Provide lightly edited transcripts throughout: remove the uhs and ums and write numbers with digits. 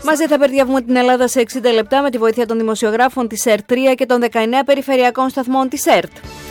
Μαζί θα περδιαβούμε την Ελλάδα σε 60 λεπτά με τη βοήθεια των δημοσιογράφων της ΕΡΤ3 και των 19 περιφερειακών σταθμών της ΕΡΤ.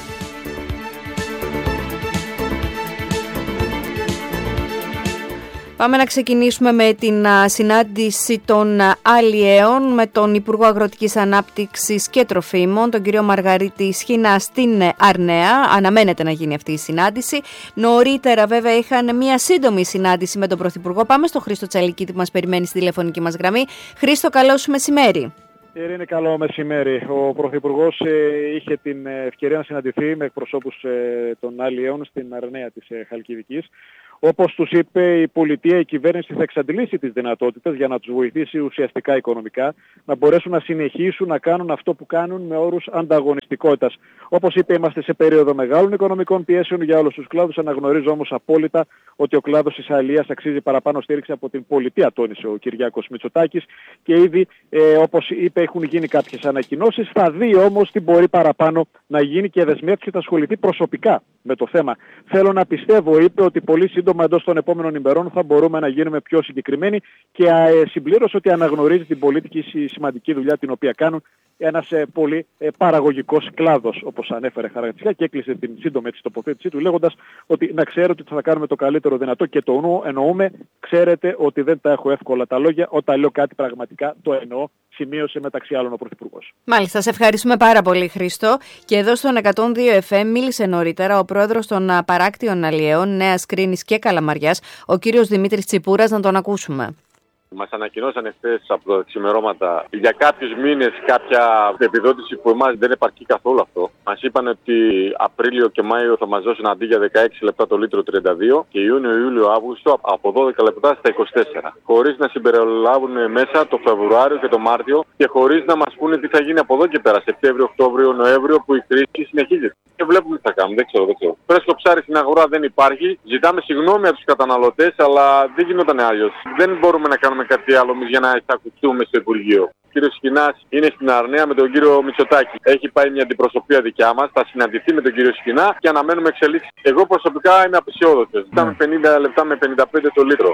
Πάμε να ξεκινήσουμε με την συνάντηση των αλλιέων με τον Υπουργό Αγροτικής Ανάπτυξης και Τροφίμων, τον κύριο Μαργαρίτη Σχοινά, στην Αρναία. Αναμένεται να γίνει αυτή η συνάντηση. Νωρίτερα βέβαια είχαν μια σύντομη συνάντηση με τον Πρωθυπουργό. Πάμε στο Χρήστο Τσαλική που μας περιμένει στη τηλεφωνική μας γραμμή. Χρήστο, καλό σου μεσημέρι. Είναι καλό μεσημέρι. Ο Πρωθυπουργός είχε την ευκαιρία να συναντηθεί με εκπροσώπους των αλλιέων στην Αρναία της Χαλκιδικής. Όπως τους είπε, η πολιτεία, η κυβέρνηση θα εξαντλήσει τις δυνατότητες για να τους βοηθήσει ουσιαστικά οικονομικά, να μπορέσουν να συνεχίσουν να κάνουν αυτό που κάνουν με όρους ανταγωνιστικότητας. Όπως είπε, είμαστε σε περίοδο μεγάλων οικονομικών πιέσεων για όλους τους κλάδους. Αναγνωρίζω όμως απόλυτα ότι ο κλάδος της αλίας αξίζει παραπάνω στήριξη από την πολιτεία, τόνισε ο Κυριάκος Μητσοτάκης. Και ήδη, όπως είπε, έχουν γίνει κάποιες ανακοινώσεις. Θα δει όμως τι μπορεί παραπάνω να γίνει και δεσμεύτηκε θα ασχοληθεί προσωπικά με το θέμα. Θέλω να πιστεύω, είπε, ότι πολύ σύντομα εντός των επόμενων ημερών θα μπορούμε να γίνουμε πιο συγκεκριμένοι και συμπλήρωσε ότι αναγνωρίζει την πολύτιμη σημαντική δουλειά την οποία κάνουν ένας πολύ παραγωγικός κλάδος, όπως ανέφερε χαρακτηριστικά, και έκλεισε την σύντομη τοποθέτησή του λέγοντας ότι να ξέρετε ότι θα κάνουμε το καλύτερο δυνατό και το εννοούμε. Ξέρετε ότι δεν τα έχω εύκολα τα λόγια. Όταν λέω κάτι πραγματικά το εννοώ, σημείωσε μεταξύ άλλων ο Πρωθυπουργός. Μάλιστα, σε ευχαριστούμε πάρα πολύ, Χρήστο. Και εδώ στον 102 FM μίλησε νωρίτερα ο πρόεδρος των παράκτιων αλλιέων Νέας Κρίνης και Καλαμαριάς, ο κύριος Δημήτρης Τσιπούρας, να τον ακούσουμε. Μας ανακοινώσανε χθες από τα ξημερώματα για κάποιους μήνες κάποια επιδότηση που εμάς δεν επαρκεί καθόλου αυτό. Μας είπαν ότι Απρίλιο και Μάιο θα μας δώσουν αντί για 16 λεπτά το λίτρο 32 και Ιούνιο, Ιούλιο, Αύγουστο από 12 λεπτά στα 24. Χωρίς να συμπεριλάβουν μέσα το Φεβρουάριο και το Μάρτιο και χωρίς να μας πούνε τι θα γίνει από εδώ και πέρα, Σεπτέμβριο, Οκτώβριο, Νοέμβριο, που η κρίση συνεχίζεται. Και βλέπουμε τι θα κάνουμε, δεν ξέρω. Φρέσκο ψάρι στην αγορά δεν υπάρχει. Ζητάμε συγγνώμη από τους καταναλωτές, αλλά δεν γινόταν αλλιώς. Δεν μπορούμε να κάνουμε κάτι άλλο για να εισακουστούμε στο Υπουργείο. Ο κύριος Σχοινάς είναι στην Αρναία με τον κύριο Μητσοτάκη. Έχει πάει μια αντιπροσωπεία δικιά μας, θα συναντηθεί με τον κύριο Σχοινά και αναμένουμε εξελίξεις. Εγώ προσωπικά είμαι απεσιόδοξος. Ζητάμε 50 λεπτά με 55 το λίτρο.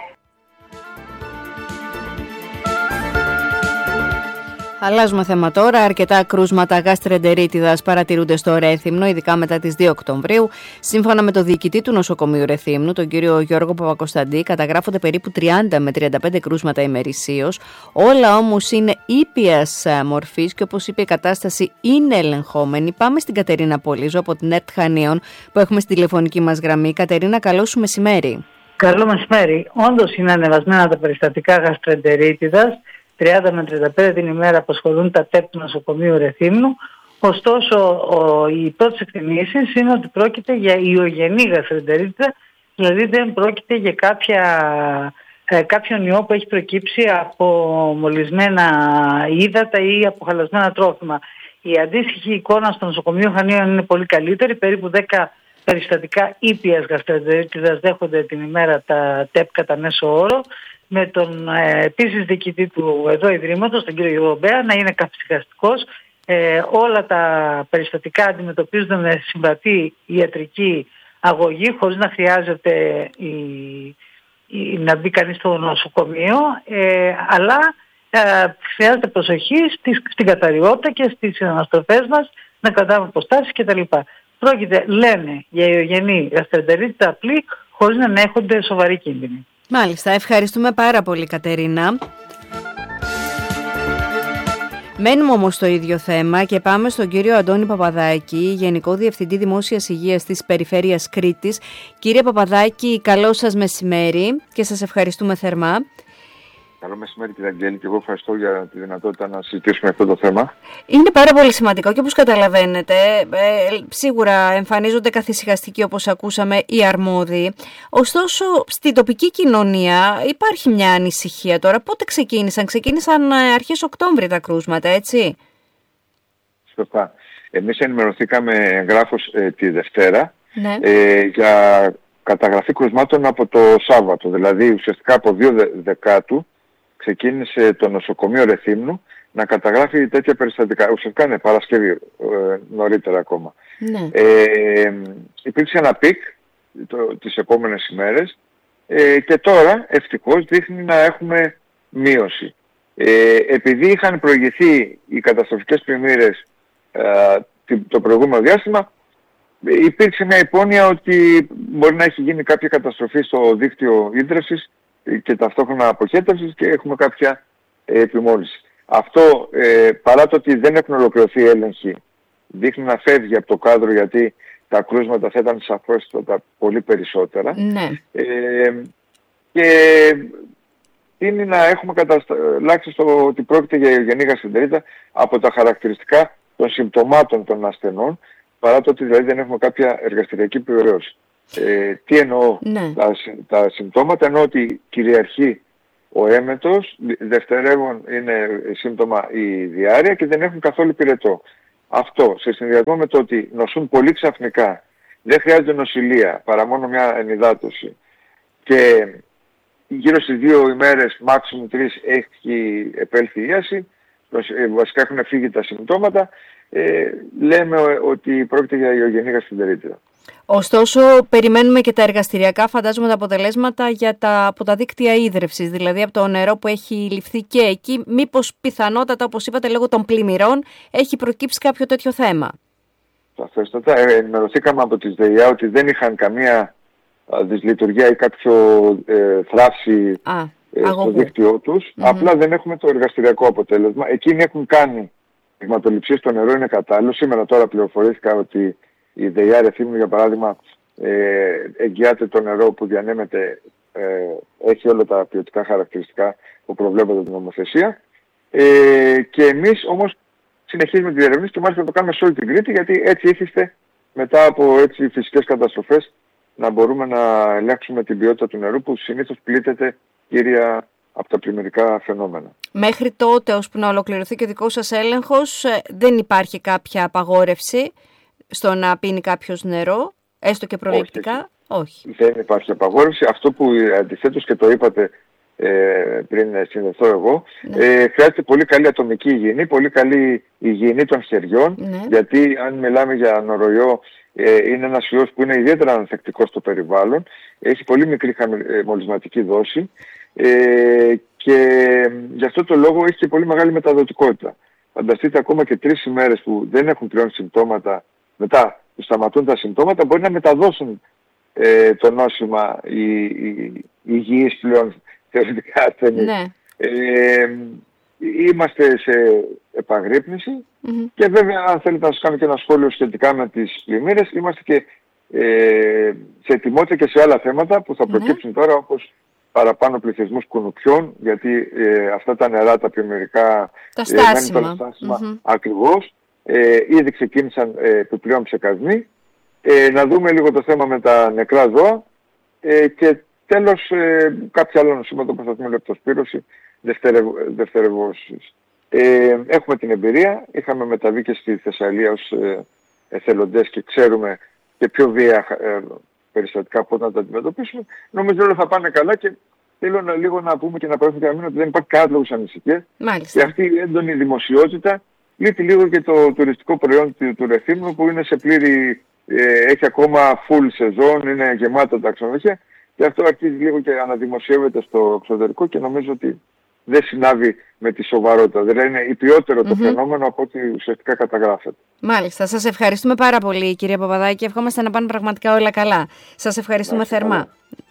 Αλλάζουμε θέμα τώρα. Αρκετά κρούσματα γαστρεντερίτιδας παρατηρούνται στο Ρέθυμνο, ειδικά μετά τις 2 Οκτωβρίου. Σύμφωνα με το διοικητή του νοσοκομείου Ρεθύμνου, τον κύριο Γιώργο Παπακοσταντή, καταγράφονται περίπου 30 με 35 κρούσματα ημερησίως. Όλα όμως είναι ήπιας μορφής και, όπως είπε, η κατάσταση είναι ελεγχόμενη. Πάμε στην Κατερίνα Πολύζο από την ΕΡΤ Χανίων που έχουμε στη τηλεφωνική μας γραμμή. Κατερίνα, καλό σου μεσημέρι. Καλό μεσημέρι. Όντως είναι ανεβασμένα τα περιστατικά γαστρεντερίτιδας. 30 με 35 την ημέρα απασχολούν τα ΤΕΠ του νοσοκομείου Ρεθύμνου. Ωστόσο, οι πρώτες εκτιμήσεις είναι ότι πρόκειται για ιογενή γαστρεντερίτιδα, δηλαδή δεν πρόκειται για κάποιον ιό που έχει προκύψει από μολυσμένα ύδατα ή από χαλασμένα τρόφιμα. Η αντίστοιχη εικόνα στο νοσοκομείο Χανίων είναι πολύ καλύτερη. Περίπου 10 περιστατικά ήπιας γαστρεντερίτιδας δέχονται την ημέρα τα ΤΕΠ κατά μέσο όρο, με τον επίσης διοικητή του εδώ Ιδρύματος, τον κύριο Γιωβομπέα, να είναι καθησυχαστικός. Όλα τα περιστατικά αντιμετωπίζονται με συμβατή ιατρική αγωγή, χωρίς να χρειάζεται να μπει κανείς στο νοσοκομείο, αλλά χρειάζεται προσοχή στην καθαριότητα και στις αναστροφές μας, να κρατάμε αποστάσεις κτλ. Πρόκειται, λένε, για ιογενή γαστρεντερίτιδα απλή, χωρίς να ενέχονται σοβαροί κίνδυνοι. Μάλιστα, ευχαριστούμε πάρα πολύ, Κατερίνα. Μένουμε όμως στο ίδιο θέμα και πάμε στον κύριο Αντώνη Παπαδάκη, Γενικό Διευθυντή Δημόσιας Υγείας της Περιφέρειας Κρήτης. Κύριε Παπαδάκη, καλό σας μεσημέρι και σας ευχαριστούμε θερμά. Καλό μεσημέρι, κύριε Αγγέλη, και εγώ ευχαριστώ για τη δυνατότητα να συζητήσουμε αυτό το θέμα. Είναι πάρα πολύ σημαντικό και όπως καταλαβαίνετε, σίγουρα εμφανίζονται καθησυχαστικοί, όπως ακούσαμε, οι αρμόδιοι. Ωστόσο, στην τοπική κοινωνία υπάρχει μια ανησυχία τώρα. Πότε ξεκίνησαν αρχές Οκτώβρη τα κρούσματα, έτσι? Σωστά. Εμείς ενημερωθήκαμε εγγράφως τη Δευτέρα, ναι, για καταγραφή κρουσμάτων από το Σάββατο. Δηλαδή, ουσιαστικά από 2 Δεκάτου ξεκίνησε το νοσοκομείο Ρεθύμνου να καταγράφει τέτοια περιστατικά. Ουσιαστικά είναι Παρασκευή, νωρίτερα ακόμα. Ναι. Υπήρξε ένα πικ τις επόμενες ημέρες και τώρα ευτυχώς δείχνει να έχουμε μείωση. Επειδή είχαν προηγηθεί οι καταστροφικές πλημμύρες το προηγούμενο διάστημα, υπήρξε μια υπόνοια ότι μπορεί να έχει γίνει κάποια καταστροφή στο δίκτυο ίδρευσης και ταυτόχρονα αποχέτευσης και έχουμε κάποια επιμόλυνση. Αυτό, παρά το ότι δεν έχουν ολοκληρωθεί έλεγχοι, δείχνει να φεύγει από το κάδρο, γιατί τα κρούσματα θα ήταν σαφώς πολύ περισσότερα. Ναι. Και είναι να έχουμε καταλάξει στο ότι πρόκειται για ιογενή γαστρεντερίτιδα από τα χαρακτηριστικά των συμπτωμάτων των ασθενών, παρά το ότι δηλαδή δεν έχουμε κάποια εργαστηριακή επιβεβαίωση. Τι εννοώ? Ναι. Τα συμπτώματα εννοώ ότι κυριαρχεί ο έμετος, δευτερεύον είναι σύμπτωμα η διάρρεια και δεν έχουν καθόλου πυρετό. Αυτό σε συνδυασμό με το ότι νοσούν πολύ ξαφνικά, δεν χρειάζεται νοσηλεία παρά μόνο μια ενυδάτωση και γύρω στις 2 ημέρες, maximum 3, έχει επέλθει η ίαση, βασικά έχουν φύγει τα συμπτώματα, λέμε ότι πρόκειται για ιογενή γαστρεντερίτιδα. Ωστόσο, περιμένουμε και τα εργαστηριακά, φαντάζομαι, τα αποτελέσματα από τα δίκτυα ίδρευσης, δηλαδή από το νερό που έχει ληφθεί και εκεί. Μήπως πιθανότατα, όπως είπατε, λόγω των πλημμυρών, έχει προκύψει κάποιο τέτοιο θέμα? Σαφέστατα. Ενημερωθήκαμε από τις ΔΕΙΑ ότι δεν είχαν καμία δυσλειτουργία ή κάποιο θράψη στο δίκτυό τους. Απλά δεν έχουμε το εργαστηριακό αποτέλεσμα. Εκείνοι έχουν κάνει δειγματοληψίες, το νερό είναι κατάλληλο. Σήμερα τώρα πληροφορήθηκα ότι η ΔΕΙΑ Ρεθύμνου, για παράδειγμα, εγγυάται το νερό που διανέμεται, έχει όλα τα ποιοτικά χαρακτηριστικά που προβλέπονται από την νομοθεσία. Και εμείς όμως συνεχίζουμε τη διερεύνηση και μάλιστα το κάνουμε σε όλη την Κρήτη, γιατί έτσι ήθιστε μετά από φυσικές καταστροφές να μπορούμε να ελέγξουμε την ποιότητα του νερού που συνήθως πλήττεται κύρια από τα πλημμυρικά φαινόμενα. Μέχρι τότε, ώσπου να ολοκληρωθεί και ο δικός σας έλεγχος, δεν υπάρχει κάποια απαγόρευση στο να πίνει κάποιος νερό, έστω και προληπτικά? Όχι. Δεν υπάρχει απαγόρευση. Αυτό που αντιθέτως και το είπατε πριν συνδεθώ εγώ, χρειάζεται πολύ καλή ατομική υγιεινή, πολύ καλή υγιεινή των χεριών, γιατί αν μιλάμε για νοροϊό, είναι ένας ιός που είναι ιδιαίτερα ανθεκτικός στο περιβάλλον, έχει πολύ μικρή μολυσματική δόση και γι' αυτό το λόγο έχει και πολύ μεγάλη μεταδοτικότητα. Φανταστείτε ακόμα και 3 ημέρες που δεν έχουν πλέον συμπτώματα, μετά που σταματούν τα συμπτώματα, μπορεί να μεταδώσουν το νόσημα οι υγιείς πλέον θεωρητικά ασθενείς. Ναι. Είμαστε σε επαγρύπνηση και βέβαια, αν θέλετε να σας κάνω και ένα σχόλιο σχετικά με τις πλημμύρες, είμαστε και σε ετοιμότητα και σε άλλα θέματα που θα προκύψουν τώρα, όπως παραπάνω πληθυσμούς κουνουπιών, γιατί αυτά τα νερά, τα πλημμυρικά, τα στάσιμα, ακριβώς, ήδη ξεκίνησαν επιπλέον ψεκασμοί. Να δούμε λίγο το θέμα με τα νεκρά ζώα και τέλος κάποια άλλα νοσήματα που θα πούμε λεπτοσπύρωση δευτερευώσεις. Έχουμε την εμπειρία, είχαμε μεταβεί και στη Θεσσαλία ως εθελοντές και ξέρουμε και πιο βία περιστατικά πώς να τα αντιμετωπίσουμε. Νομίζω όλα θα πάνε καλά και θέλω λίγο να πούμε και να παρέχουμε για μένα ότι δεν υπάρχει κανένα λόγος ανησυχίας. Και αυτή η έντονη δημοσιότητα λείπει λίγο και το τουριστικό προϊόν του Ρεθύμνου που είναι σε πλήρη, έχει ακόμα full σεζόν, είναι γεμάτα τα ξενοδοχεία και αυτό αρχίζει λίγο και αναδημοσιεύεται στο εξωτερικό και νομίζω ότι δεν συνάδει με τη σοβαρότητα. Δηλαδή είναι υπιότερο το φαινόμενο από ό,τι ουσιαστικά καταγράφεται. Μάλιστα. Σας ευχαριστούμε πάρα πολύ, κυρία Παπαδάκη. Ευχόμαστε να πάνε πραγματικά όλα καλά. Σας ευχαριστούμε θερμά.